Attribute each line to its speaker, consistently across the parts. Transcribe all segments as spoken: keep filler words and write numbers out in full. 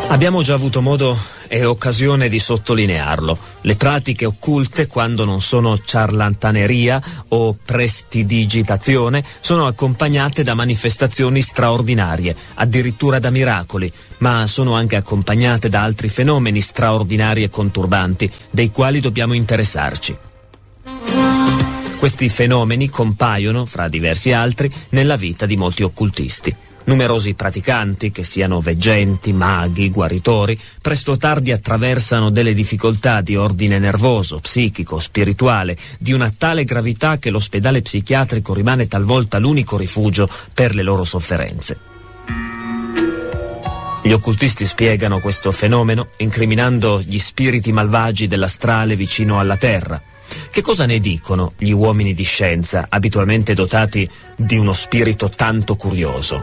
Speaker 1: Abbiamo già avuto modo e occasione di sottolinearlo. Le pratiche occulte, quando non sono ciarlataneria o prestidigitazione, sono accompagnate da manifestazioni straordinarie, addirittura da miracoli, ma sono anche accompagnate da altri fenomeni straordinari e conturbanti, dei quali dobbiamo interessarci. Questi fenomeni compaiono, fra diversi altri, nella vita di molti occultisti. Numerosi praticanti, che siano veggenti, maghi, guaritori, presto o tardi attraversano delle difficoltà di ordine nervoso, psichico, spirituale, di una tale gravità che l'ospedale psichiatrico rimane talvolta l'unico rifugio per le loro sofferenze. Gli occultisti spiegano questo fenomeno incriminando gli spiriti malvagi dell'astrale vicino alla Terra. Che cosa ne dicono gli uomini di scienza, abitualmente dotati di uno spirito tanto curioso?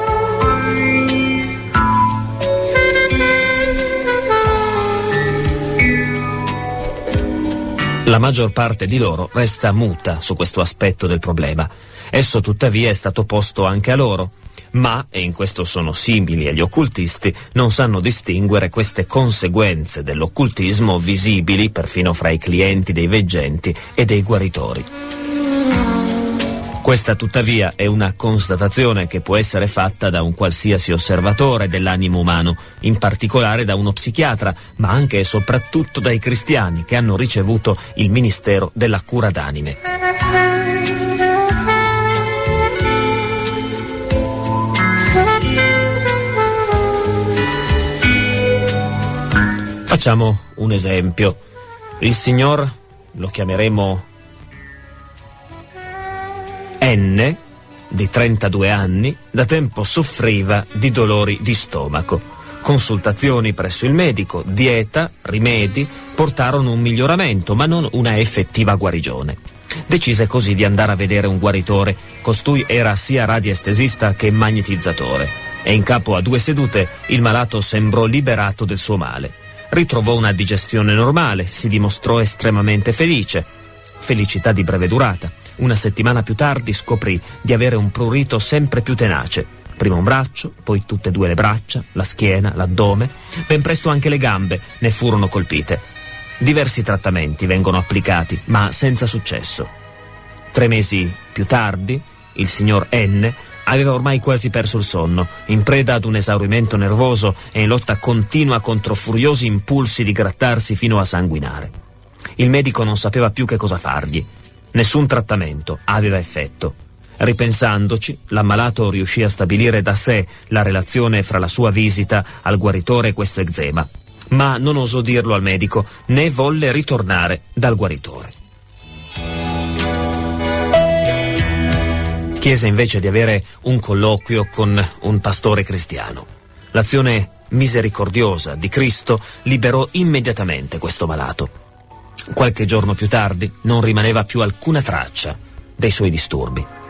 Speaker 1: La maggior parte di loro resta muta su questo aspetto del problema. Esso tuttavia è stato posto anche a loro, ma, e in questo sono simili agli occultisti, non sanno distinguere queste conseguenze dell'occultismo visibili perfino fra i clienti dei veggenti e dei guaritori. Questa tuttavia è una constatazione che può essere fatta da un qualsiasi osservatore dell'animo umano, in particolare da uno psichiatra, ma anche e soprattutto dai cristiani che hanno ricevuto il ministero della cura d'anime. Facciamo un esempio. Il signor, lo chiameremo N, di trentadue anni, da tempo soffriva di dolori di stomaco. Consultazioni presso il medico, dieta, rimedi portarono un miglioramento, ma non una effettiva guarigione. Decise così di andare a vedere un guaritore. Costui era sia radiestesista che magnetizzatore, e in capo a due sedute il malato sembrò liberato del suo male. Ritrovò una digestione normale, si dimostrò estremamente felice. Felicità di breve durata. Una settimana più tardi scoprì di avere un prurito sempre più tenace. Prima un braccio, poi tutte e due le braccia, la schiena, l'addome. Ben presto anche le gambe ne furono colpite. Diversi trattamenti vengono applicati, ma senza successo. Tre mesi più tardi, il signor N aveva ormai quasi perso il sonno, in preda ad un esaurimento nervoso e in lotta continua contro furiosi impulsi di grattarsi fino a sanguinare. Il medico non sapeva più che cosa fargli. Nessun trattamento aveva effetto. Ripensandoci, l'ammalato riuscì a stabilire da sé la relazione fra la sua visita al guaritore e questo eczema, ma non osò dirlo al medico, né volle ritornare dal guaritore. Chiese invece di avere un colloquio con un pastore cristiano. L'azione misericordiosa di Cristo liberò immediatamente questo malato. Qualche giorno più tardi non rimaneva più alcuna traccia dei suoi disturbi.